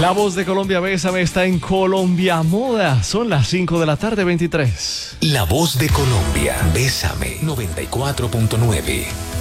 La voz de Colombia Bésame está en Colombia Moda. Son las 5 de la tarde, 23. La voz de Colombia Bésame 94.9.